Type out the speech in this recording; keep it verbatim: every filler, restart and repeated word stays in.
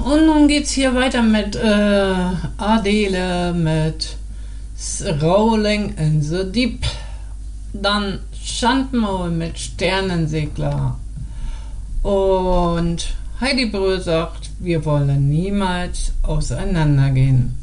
und nun geht's hier weiter mit äh, Adele mit Rolling in the Deep. Dann Schandmaul mit Sternensegler. Und Heidi Brühl sagt, wir wollen niemals auseinandergehen.